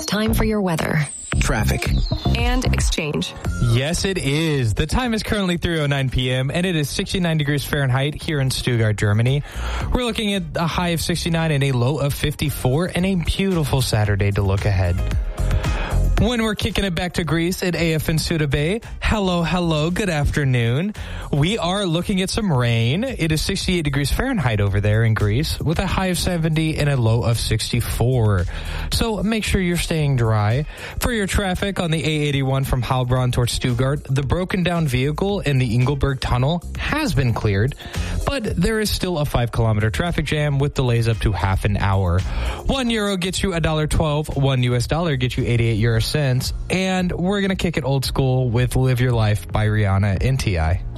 time for your weather. Traffic. And exchange. Yes, it is. The time is currently 3:09 p.m. and it is 69 degrees Fahrenheit here in Stuttgart, Germany. We're looking at a high of 69 and a low of 54 and a beautiful Saturday to look ahead. When we're kicking it back to Greece at AF in Suda Bay, hello, good afternoon. We are looking at some rain. It is 68 degrees Fahrenheit over there in Greece with a high of 70 and a low of 64. So make sure you're staying dry. For your traffic on the A81 from Heilbronn towards Stuttgart, the broken down vehicle in the Ingelberg Tunnel has been cleared, but there is still a 5-kilometer traffic jam with delays up to half an hour. €1 gets you $1.12, $1 gets you 88 cents, and we're going to kick it old school with Live Your Life by Rihanna and T.I.